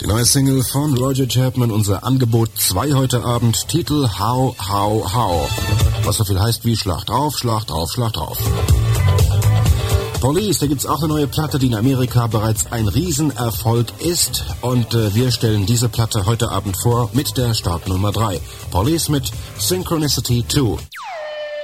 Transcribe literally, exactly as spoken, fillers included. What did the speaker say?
Die neue Single von Roger Chapman, unser Angebot zwei heute Abend, Titel How, How, How. Was so viel heißt wie Schlag drauf, Schlag drauf, Schlag drauf. Police, da gibt's auch eine neue Platte, die in Amerika bereits ein Riesenerfolg ist. Und äh, wir stellen diese Platte heute Abend vor mit der Startnummer drei. Police mit Synchronicity zwei.